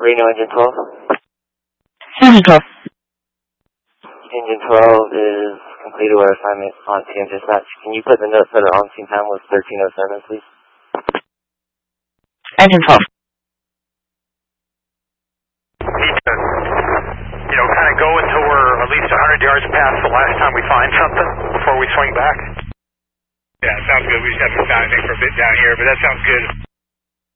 Reno Engine 12. Engine 12. Engine 12 is completed with assignment on CM dispatch. Can you put the notes that are on scene time was 13:07, please? Engine 12. Need to, kind of go until we're at least 100 yards past the last time we find something before we swing back. Yeah, sounds good. We just haven't found anything for a bit down here, but that sounds good.